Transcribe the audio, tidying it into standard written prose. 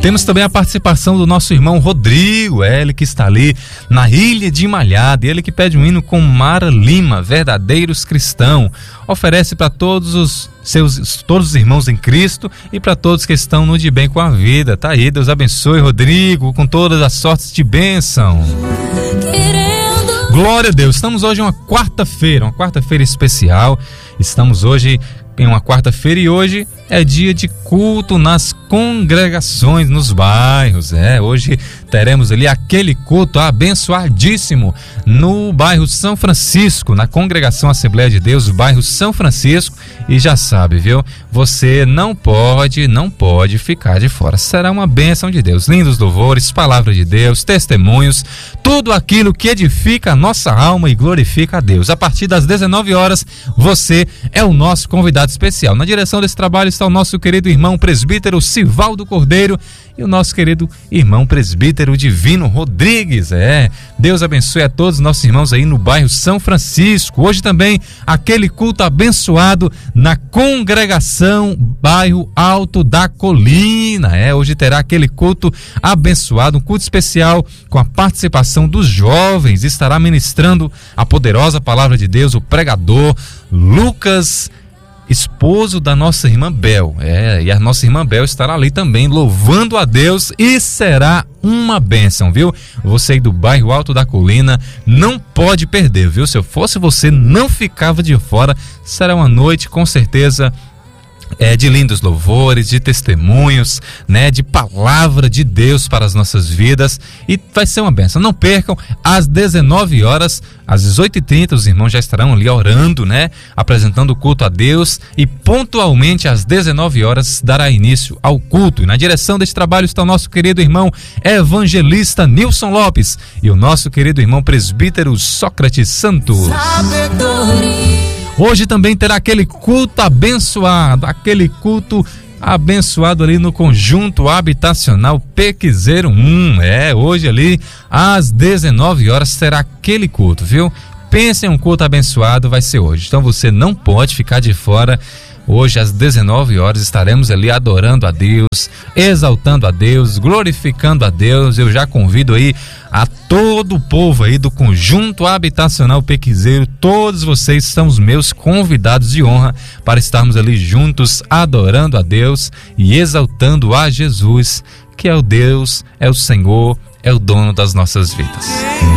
Temos também a participação do nosso irmão Rodrigo, ele que está ali na Ilha de Malhada, ele que pede um hino com Mara Lima, Verdadeiros Cristãos. Oferece para todos os irmãos em Cristo e para todos que estão no de bem com a vida. Tá aí, Deus abençoe, Rodrigo, com todas as sortes de bênção. Glória a Deus, estamos hoje em uma quarta-feira especial. Estamos hoje em uma quarta-feira e hoje é dia de culto nas congregações, nos bairros. Hoje teremos ali aquele culto abençoadíssimo no bairro São Francisco, na congregação Assembleia de Deus, bairro São Francisco. E já sabe, viu? Você não pode ficar de fora. Será uma bênção de Deus. Lindos louvores, palavra de Deus, testemunhos, tudo aquilo que edifica a nossa alma e glorifica a Deus. A partir das 19 horas, você é o nosso convidado especial. Na direção desse trabalho está o nosso querido irmão presbítero Sivaldo Cordeiro e o nosso querido irmão presbítero Divino Rodrigues. Deus abençoe a todos os nossos irmãos aí no bairro São Francisco. Hoje também aquele culto abençoado na congregação bairro Alto da Colina. Hoje terá aquele culto abençoado, um culto especial com a participação dos jovens. Estará ministrando a poderosa palavra de Deus o pregador Lucas, esposo da nossa irmã Bel. E a nossa irmã Bel estará ali também louvando a Deus e será uma bênção, viu? Você aí do bairro Alto da Colina não pode perder, viu? Se eu fosse você, não ficava de fora. Será uma noite com certeza de lindos louvores, de testemunhos, de palavra de Deus para as nossas vidas, e vai ser uma bênção. Não percam, às 19 horas, às 18h30, os irmãos já estarão ali orando, apresentando o culto a Deus, e pontualmente às 19 horas dará início ao culto. E na direção deste trabalho está o nosso querido irmão evangelista Nilson Lopes e o nosso querido irmão presbítero Sócrates Santos. Hoje também terá aquele culto abençoado ali no conjunto habitacional Pequizeiro 1. Hoje ali às 19 horas terá aquele culto, viu? Pense em um culto abençoado, vai ser hoje. Então você não pode ficar de fora. Hoje às 19 horas estaremos ali adorando a Deus, exaltando a Deus, glorificando a Deus. Eu já convido aí a todo o povo aí do conjunto habitacional Pequizeiro. Todos vocês são os meus convidados de honra para estarmos ali juntos adorando a Deus e exaltando a Jesus, que é o Deus, é o Senhor, é o dono das nossas vidas.